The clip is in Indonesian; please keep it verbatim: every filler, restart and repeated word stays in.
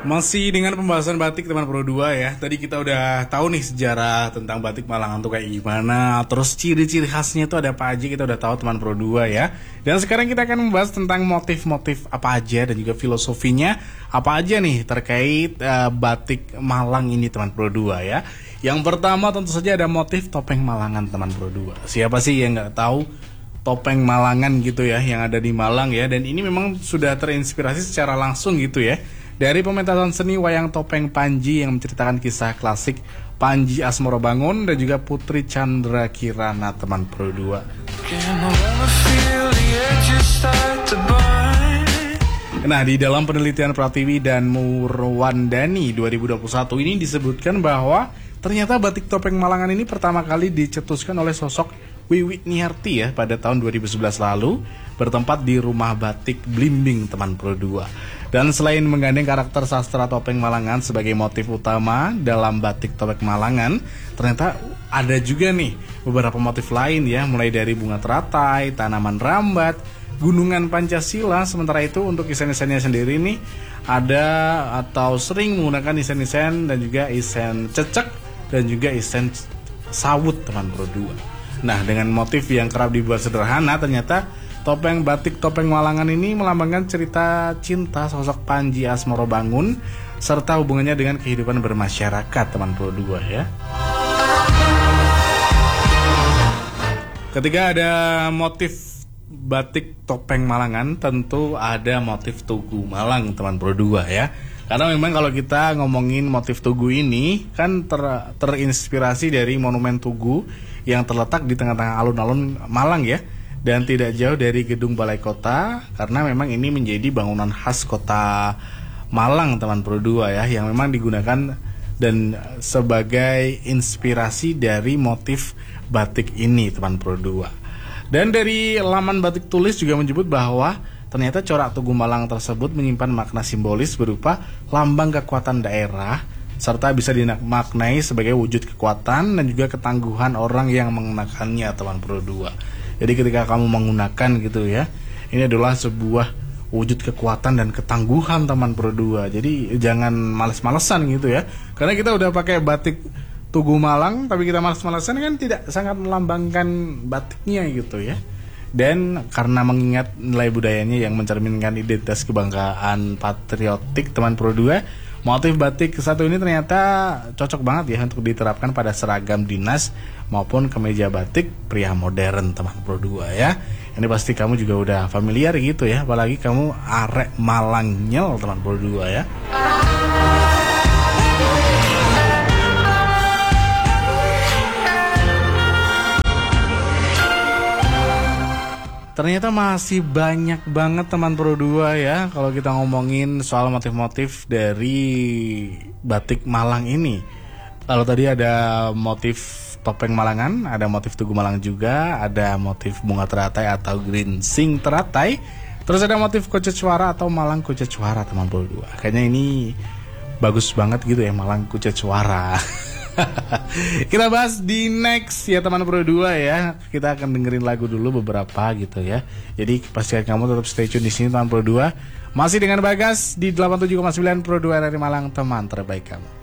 Masih dengan pembahasan batik teman Pro dua ya. Tadi kita udah tahu nih sejarah tentang batik Malangan tuh kayak gimana. Terus ciri-ciri khasnya itu ada apa aja, kita udah tahu teman Pro dua ya. Dan sekarang kita akan membahas tentang motif-motif apa aja dan juga filosofinya apa aja nih terkait uh, batik Malang ini teman Pro dua ya. Yang pertama tentu saja ada motif topeng Malangan teman Pro dua. Siapa sih yang nggak tahu topeng Malangan gitu ya yang ada di Malang ya. Dan ini memang sudah terinspirasi secara langsung gitu ya dari pementasan seni wayang topeng Panji yang menceritakan kisah klasik Panji Asmorobangun dan juga Putri Chandra Kirana teman Pro dua. Nah, di dalam penelitian Pratiwi dan Murwandani dua ribu dua puluh satu ini disebutkan bahwa ternyata batik topeng Malangan ini pertama kali dicetuskan oleh sosok Wiwi Niarti ya pada tahun dua ribu sebelas lalu, bertempat di Rumah Batik Blimbing teman Pro dua. Dan selain menggandeng karakter sastra topeng Malangan sebagai motif utama dalam batik topeng Malangan, ternyata ada juga nih beberapa motif lain ya, mulai dari bunga teratai, tanaman rambat, gunungan Pancasila. Sementara itu untuk isen-isennya sendiri nih ada atau sering menggunakan isen-isen dan juga isen cecek dan juga isen sawut teman Pro dua. Nah, dengan motif yang kerap dibuat sederhana, ternyata topeng batik topeng Malangan ini melambangkan cerita cinta sosok Panji Asmorobangun serta hubungannya dengan kehidupan bermasyarakat teman Pro dua ya. Ketika ada motif batik topeng Malangan, tentu ada motif Tugu Malang teman Pro dua ya. Karena memang kalau kita ngomongin motif Tugu ini kan ter, terinspirasi dari monumen Tugu yang terletak di tengah-tengah alun-alun Malang ya, dan tidak jauh dari gedung Balai Kota, karena memang ini menjadi bangunan khas kota Malang teman Pro dua ya, yang memang digunakan dan sebagai inspirasi dari motif batik ini teman Pro dua. Dan dari laman Batik Tulis juga menyebut bahwa ternyata corak Tugu Malang tersebut menyimpan makna simbolis berupa lambang kekuatan daerah, serta bisa dimaknai sebagai wujud kekuatan dan juga ketangguhan orang yang mengenakannya teman Pro dua. Jadi ketika kamu menggunakan gitu ya, ini adalah sebuah wujud kekuatan dan ketangguhan teman Pro dua. Jadi jangan males-malesan gitu ya. Karena kita udah pakai batik Tugu Malang tapi kita males-malesan kan tidak sangat melambangkan batiknya gitu ya. Dan karena mengingat nilai budayanya yang mencerminkan identitas kebanggaan patriotik teman Pro dua, motif batik satu ini ternyata cocok banget ya untuk diterapkan pada seragam dinas maupun kemeja batik pria modern teman Pro dua ya. Ini pasti kamu juga udah familiar gitu ya, apalagi kamu arek Malangnyel teman Pro dua ya. Ternyata masih banyak banget teman Pro dua ya kalau kita ngomongin soal motif-motif dari batik Malang ini. Kalau tadi ada motif topeng Malangan, ada motif Tugu Malang juga, ada motif bunga teratai atau grinsing teratai, terus ada motif Kocecuara atau Malang Kocecuara teman Pro dua. Kayaknya ini bagus banget gitu ya, Malang Kocecuara. Kita bahas di next ya teman Pro dua ya. Kita akan dengerin lagu dulu beberapa gitu ya. Jadi pastikan kamu tetap stay tune di sini teman Pro dua. Masih dengan Bagas di delapan puluh tujuh koma sembilan Pro dua R R I Malang, teman terbaik kamu.